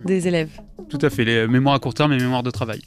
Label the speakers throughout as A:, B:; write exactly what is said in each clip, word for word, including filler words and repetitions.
A: des élèves.
B: Tout à fait, les mémoires à court terme et les mémoires de travail.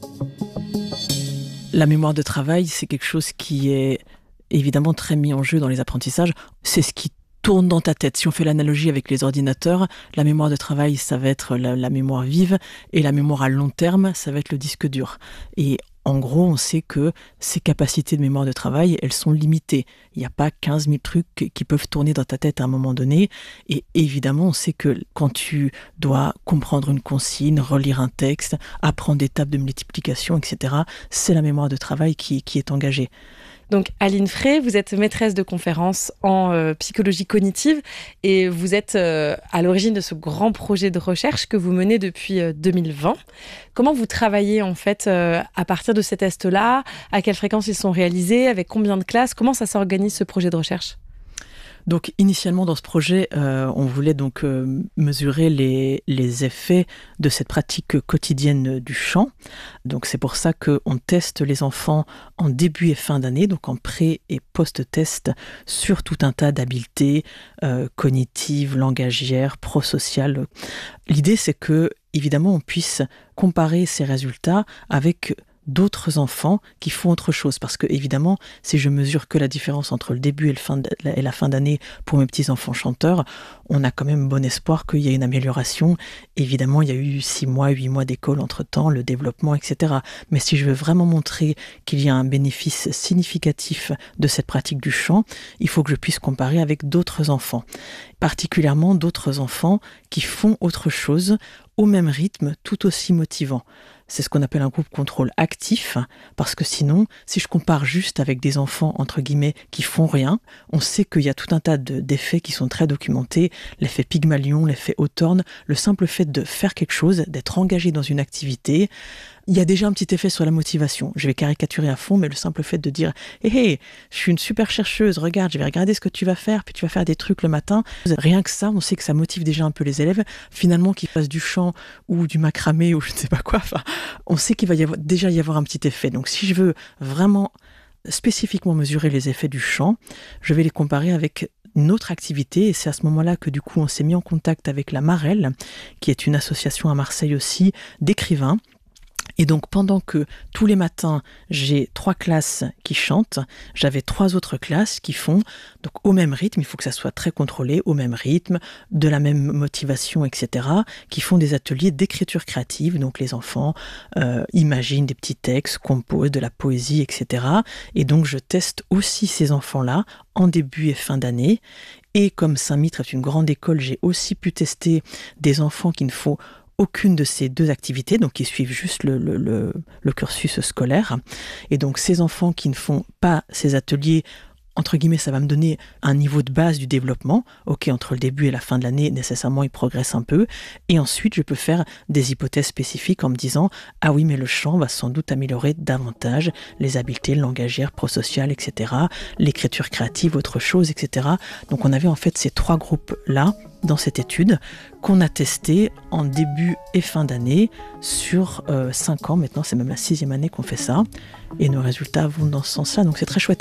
C: La mémoire de travail, c'est quelque chose qui est évidemment très mis en jeu dans les apprentissages. C'est ce qui tourne dans ta tête. Si on fait l'analogie avec les ordinateurs, la mémoire de travail, ça va être la, la mémoire vive, et la mémoire à long terme, ça va être le disque dur. Et en gros, on sait que ces capacités de mémoire de travail, elles sont limitées. Il n'y a pas quinze mille trucs qui peuvent tourner dans ta tête à un moment donné. Et évidemment, on sait que quand tu dois comprendre une consigne, relire un texte, apprendre des tables de multiplication, et cetera, c'est la mémoire de travail qui, qui est engagée.
A: Donc Aline Frey, vous êtes maîtresse de conférences en euh, psychologie cognitive et vous êtes euh, à l'origine de ce grand projet de recherche que vous menez depuis euh, deux mille vingt. Comment vous travaillez en fait euh, à partir de ces tests-là? À quelle fréquence ils sont réalisés? Avec combien de classes? Comment ça s'organise ce projet de recherche?
C: Donc initialement dans ce projet, euh, on voulait donc euh, mesurer les, les effets de cette pratique quotidienne du chant. Donc c'est pour ça qu'on teste les enfants en début et fin d'année, donc en pré- et post-test, sur tout un tas d'habiletés euh, cognitives, langagières, prosociales. L'idée c'est que évidemment on puisse comparer ces résultats avec d'autres enfants qui font autre chose. Parce que, évidemment, si je mesure que la différence entre le début et, le fin de, et la fin d'année pour mes petits-enfants chanteurs, on a quand même bon espoir qu'il y ait une amélioration. Évidemment, il y a eu six mois, huit mois d'école entre-temps, le développement, et cetera. Mais si je veux vraiment montrer qu'il y a un bénéfice significatif de cette pratique du chant, il faut que je puisse comparer avec d'autres enfants. Particulièrement d'autres enfants qui font autre chose au même rythme, tout aussi motivant. C'est ce qu'on appelle un groupe contrôle actif, parce que sinon, si je compare juste avec des enfants, entre guillemets, qui font rien, on sait qu'il y a tout un tas de, d'effets qui sont très documentés, l'effet Pygmalion, l'effet Hawthorne, le simple fait de faire quelque chose, d'être engagé dans une activité, il y a déjà un petit effet sur la motivation. Je vais caricaturer à fond, mais le simple fait de dire « Hé, hey, hey, je suis une super chercheuse, regarde, je vais regarder ce que tu vas faire, puis tu vas faire des trucs le matin. » Rien que ça, on sait que ça motive déjà un peu les élèves. Finalement, qu'ils fassent du chant ou du macramé ou je ne sais pas quoi, enfin, on sait qu'il va y avoir, déjà y avoir un petit effet. Donc si je veux vraiment spécifiquement mesurer les effets du chant, je vais les comparer avec une autre activité, et c'est à ce moment-là que du coup on s'est mis en contact avec la Marelle, qui est une association à Marseille aussi, d'écrivains. Et donc, pendant que tous les matins, j'ai trois classes qui chantent, j'avais trois autres classes qui font, donc au même rythme, il faut que ça soit très contrôlé, au même rythme, de la même motivation, et cetera, qui font des ateliers d'écriture créative. Donc, les enfants euh, imaginent des petits textes, composent de la poésie, et cetera. Et donc, je teste aussi ces enfants-là en début et fin d'année. Et comme Saint-Mitre est une grande école, j'ai aussi pu tester des enfants qui ne font aucune de ces deux activités, donc qui suivent juste le, le, le, le cursus scolaire. Et donc ces enfants qui ne font pas ces ateliers, entre guillemets, ça va me donner un niveau de base du développement. Ok, entre le début et la fin de l'année, nécessairement, ils progressent un peu. Et ensuite, je peux faire des hypothèses spécifiques en me disant « Ah oui, mais le chant va sans doute améliorer davantage les habiletés langagières, prosociales, et cetera. L'écriture créative, autre chose, et cetera. » Donc on avait en fait ces trois groupes-là dans cette étude qu'on a testé en début et fin d'année sur euh, cinq ans. Maintenant, c'est même la sixième année qu'on fait ça. Et nos résultats vont dans ce sens-là, donc c'est très chouette.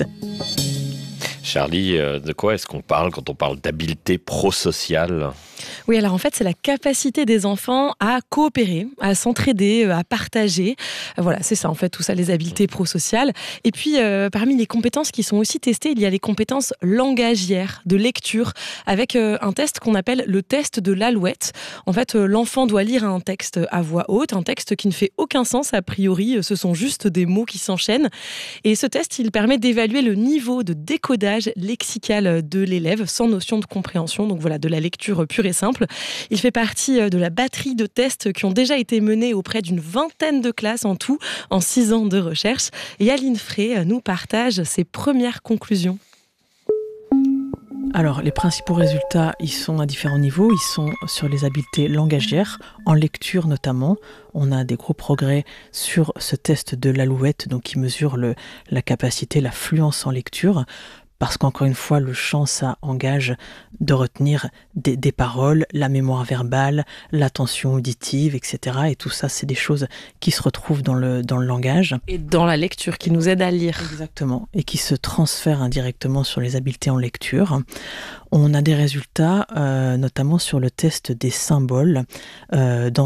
D: Charlie, de quoi est-ce qu'on parle quand on parle d'habileté prosociale ?
A: Oui, alors en fait, c'est la capacité des enfants à coopérer, à s'entraider, à partager. Voilà, c'est ça en fait, tout ça, les habiletés prosociales. Et puis, euh, parmi les compétences qui sont aussi testées, il y a les compétences langagières, de lecture, avec euh, un test qu'on appelle le test de l'alouette. En fait, euh, l'enfant doit lire un texte à voix haute, un texte qui ne fait aucun sens a priori, ce sont juste des mots qui s'enchaînent. Et ce test, il permet d'évaluer le niveau de décodage lexical de l'élève sans notion de compréhension, donc voilà, de la lecture pure et simple. Il fait partie de la batterie de tests qui ont déjà été menés auprès d'une vingtaine de classes en tout, en six ans de recherche. Et Aline Frey nous partage ses premières conclusions.
C: Alors, les principaux résultats, ils sont à différents niveaux. Ils sont sur les habiletés langagières, en lecture notamment. On a des gros progrès sur ce test de l'alouette, donc qui mesure le, la capacité, la fluence en lecture. Parce qu'encore une fois, le chant, ça engage de retenir des, des paroles, la mémoire verbale, l'attention auditive, et cetera. Et tout ça, c'est des choses qui se retrouvent dans le, dans le langage.
A: Et dans la lecture, qui nous aide à lire.
C: Exactement. Et qui se transfèrent indirectement sur les habiletés en lecture. On a des résultats, euh, notamment sur le test des symboles, euh, dans